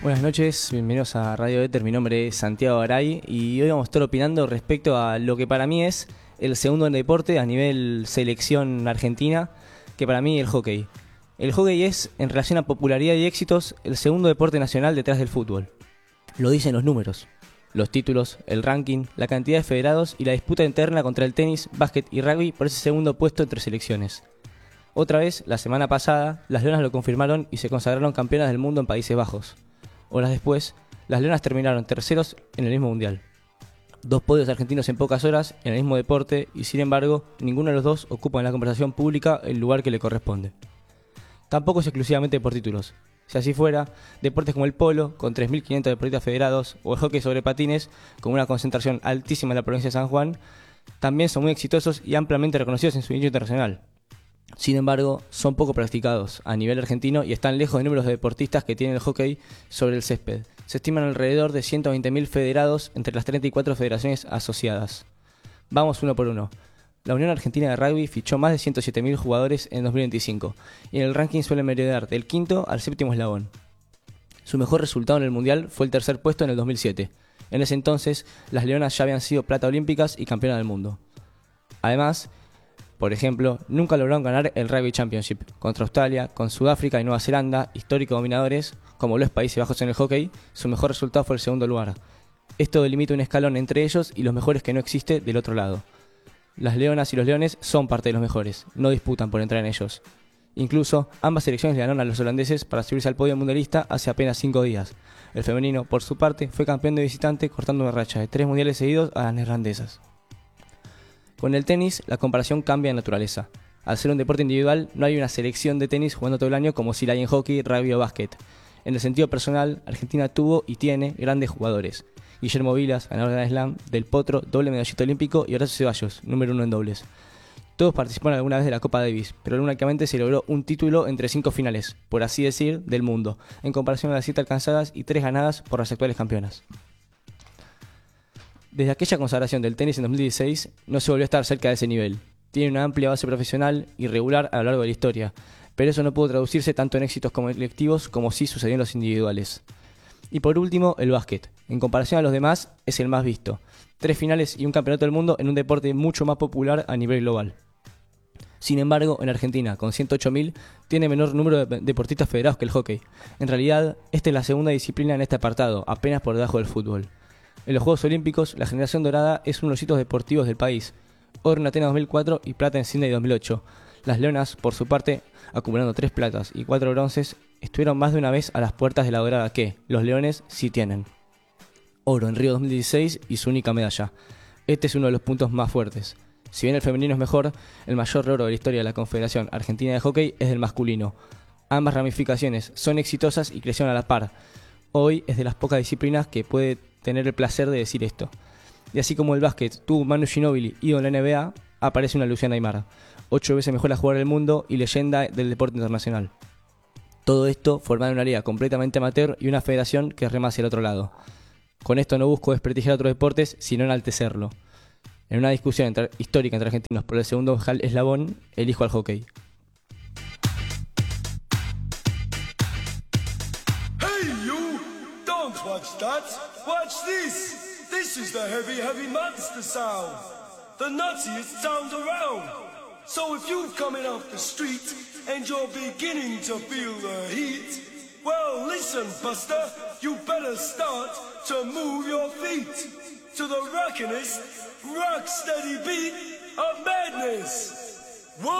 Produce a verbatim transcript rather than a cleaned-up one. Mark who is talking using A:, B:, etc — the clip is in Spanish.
A: Buenas noches, bienvenidos a Radio Éter, mi nombre es Santiago Garay y hoy vamos a estar opinando respecto a lo que para mí es el segundo deporte a nivel selección argentina, que para mí es el hockey. El hockey es, en relación a popularidad y éxitos, el segundo deporte nacional detrás del fútbol. Lo dicen los números, los títulos, el ranking, la cantidad de federados y la disputa interna contra el tenis, básquet y rugby por ese segundo puesto entre selecciones. Otra vez, la semana pasada, las Leonas lo confirmaron y se consagraron campeonas del mundo en Países Bajos. Horas después, las Leonas terminaron terceros en el mismo mundial. Dos podios argentinos en pocas horas en el mismo deporte y, sin embargo, ninguno de los dos ocupa en la conversación pública el lugar que le corresponde. Tampoco es exclusivamente por títulos. Si así fuera, deportes como el polo, con tres mil quinientos deportistas federados, o el hockey sobre patines, con una concentración altísima en la provincia de San Juan, también son muy exitosos y ampliamente reconocidos en su nicho internacional. Sin embargo, son poco practicados a nivel argentino y están lejos de números de deportistas que tiene el hockey sobre el césped. Se estiman alrededor de ciento veinte mil federados entre las treinta y cuatro federaciones asociadas. Vamos uno por uno. La Unión Argentina de Rugby fichó más de ciento siete mil jugadores en dos mil veinticinco y en el ranking suele merodear del quinto al séptimo eslabón. Su mejor resultado en el mundial fue el tercer puesto en el dos mil siete. En ese entonces, las Leonas ya habían sido plata olímpicas y campeonas del mundo. Además, por ejemplo, nunca lograron ganar el Rugby Championship contra Australia, con Sudáfrica y Nueva Zelanda, históricos dominadores, como lo es Países Bajos en el hockey. Su mejor resultado fue el segundo lugar. Esto delimita un escalón entre ellos y los mejores que no existe del otro lado. Las Leonas y los Leones son parte de los mejores, no disputan por entrar en ellos. Incluso, ambas selecciones le ganaron a los holandeses para subirse al podio mundialista hace apenas cinco días. El femenino, por su parte, fue campeón de visitante cortando una racha de tres mundiales seguidos a las neerlandesas. Con el tenis, la comparación cambia de naturaleza. Al ser un deporte individual, no hay una selección de tenis jugando todo el año como si la hay en hockey, rugby o básquet. En el sentido personal, Argentina tuvo y tiene grandes jugadores. Guillermo Vilas, ganador de Grand Slam, Del Potro, doble medallista olímpico, y Horacio Ceballos, número uno en dobles. Todos participaron alguna vez de la Copa Davis, pero únicamente se logró un título entre cinco finales, por así decir, del mundo, en comparación a las siete alcanzadas y tres ganadas por las actuales campeonas. Desde aquella consagración del tenis en dos mil dieciséis, no se volvió a estar cerca de ese nivel. Tiene una amplia base profesional y regular a lo largo de la historia, pero eso no pudo traducirse tanto en éxitos colectivos como sí sucedió en los individuales. Y por último, el básquet. En comparación a los demás, es el más visto. Tres finales y un campeonato del mundo en un deporte mucho más popular a nivel global. Sin embargo, en Argentina, con ciento ocho mil, tiene menor número de deportistas federados que el hockey. En realidad, esta es la segunda disciplina en este apartado, apenas por debajo del fútbol. En los Juegos Olímpicos, la generación dorada es uno de los hitos deportivos del país. Oro en Atenas dos mil cuatro y plata en Sydney dos mil ocho. Las Leonas, por su parte, acumulando tres platas y cuatro bronces, estuvieron más de una vez a las puertas de la dorada que los Leones sí tienen. Oro en Río dos mil dieciséis y su única medalla. Este es uno de los puntos más fuertes. Si bien el femenino es mejor, el mayor oro de la historia de la Confederación Argentina de Hockey es del masculino. Ambas ramificaciones son exitosas y crecieron a la par. Hoy es de las pocas disciplinas que puede tener el placer de decir esto. Y así como el básquet tuvo Manu Ginóbili y en la N B A, aparece una Luciana Aymar, ocho veces mejor jugadora del mundo y leyenda del deporte internacional. Todo esto formando una liga completamente amateur y una federación que rema hacia el otro lado. Con esto no busco desprestigiar otros deportes, sino enaltecerlo. En una discusión entre, histórica entre argentinos por el segundo eslabón, elijo al hockey.
B: Watch that, watch this. This is the heavy, heavy monster sound. The nuttiest sound around. So if you're coming off the street and you're beginning to feel the heat, well listen buster, you better start to move your feet to the rockinest, rock steady beat of madness.